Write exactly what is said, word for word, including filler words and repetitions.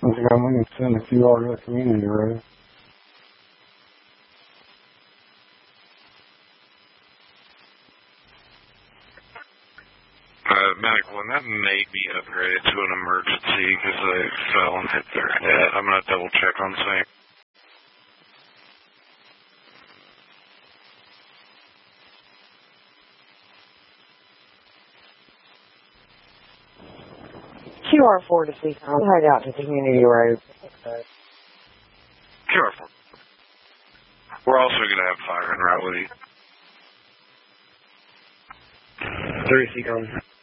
I think I'm going to send a Q R to the community road. Uh, Medic one, that may be upgraded to an emergency because they fell and hit their head. I'm going to double check on sync. Q R four to C COM, head out to Community Road. Q R four. We're also going to have fire en route with you. three C COM.